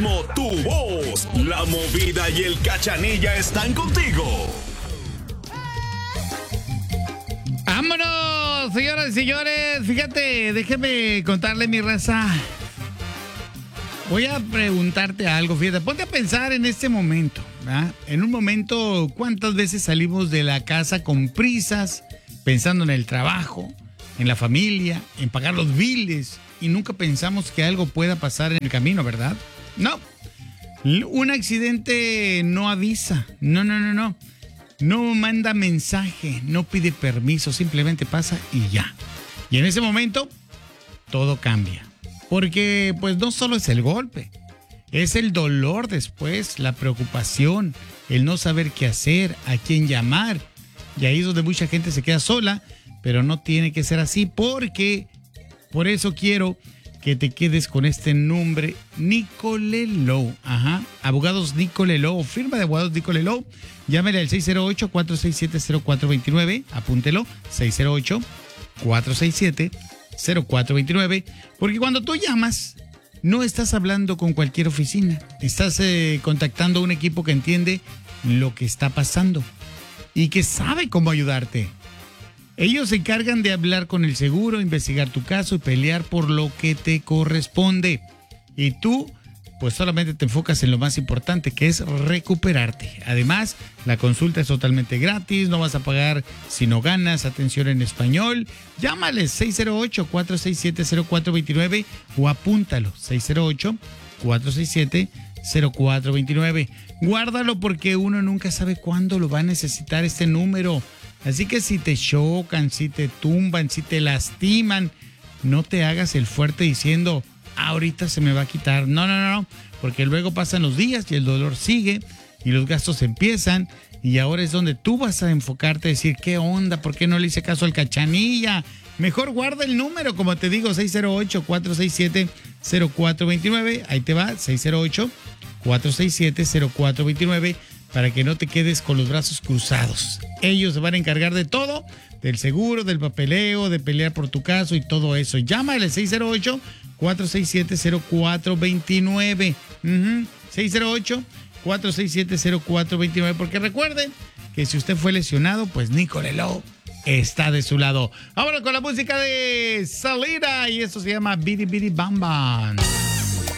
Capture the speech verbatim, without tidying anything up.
ritmo, tu voz. La movida y el cachanilla están contigo. ¡Vámonos, señoras y señores! Fíjate, déjeme contarle, mi raza. Voy a preguntarte algo, fíjate. Ponte a pensar en este momento, ¿verdad? En un momento, ¿cuántas veces salimos de la casa con prisas, pensando en el trabajo, en la familia, en pagar los biles, y nunca pensamos que algo pueda pasar en el camino, ¿verdad? No. Un accidente no avisa. No, no, no, no. No manda mensaje, no pide permiso, simplemente pasa y ya. Y en ese momento, todo cambia. Porque pues no solo es el golpe, es el dolor después, la preocupación, el no saber qué hacer, a quién llamar. Y ahí es donde mucha gente se queda sola, pero no tiene que ser así, porque por eso quiero que te quedes con este nombre, Nicole Low. Ajá, Abogados Nicole Low, firma de Abogados Nicole Low. Llámele al seis cero ocho, cuatro seis siete, cero cuatro dos nueve, apúntelo, seis cero ocho, cuatro seis siete, cero cuatro dos nueve, porque cuando tú llamas, no estás hablando con cualquier oficina, estás eh, contactando a un equipo que entiende lo que está pasando y que sabe cómo ayudarte. Ellos se encargan de hablar con el seguro, investigar tu caso y pelear por lo que te corresponde. Y tú, pues solamente te enfocas en lo más importante, que es recuperarte. Además, la consulta es totalmente gratis, no vas a pagar si no ganas, atención en español. Llámales seis cero ocho, cuatro seis siete, cero cuatro dos nueve o apúntalo, seis cero ocho, cuatro seis siete, cero cuatro dos nueve. Guárdalo porque uno nunca sabe cuándo lo va a necesitar este número. Así que si te chocan, si te tumban, si te lastiman, no te hagas el fuerte diciendo, ahorita se me va a quitar. No, no, no, no, porque luego pasan los días y el dolor sigue y los gastos empiezan y ahora es donde tú vas a enfocarte a decir, ¿qué onda? ¿Por qué no le hice caso al cachanilla? Mejor guarda el número, como te digo, seis cero ocho, cuatro seis siete, cero cuatro dos nueve. Ahí te va, seis cero ocho, cuatro seis siete, cero cuatro dos nueve, para que no te quedes con los brazos cruzados. Ellos se van a encargar de todo, del seguro, del papeleo, de pelear por tu caso y todo eso. Llámale seis cero ocho, cuatro seis siete, cero cuatro dos nueve. Uh-huh. seis cero ocho, cuatro seis siete, cero cuatro dos nueve, porque recuerden que si usted fue lesionado, pues Nicole Low está de su lado. Ahora con la música de Salida y esto se llama Bidi Bidi Bam Bam.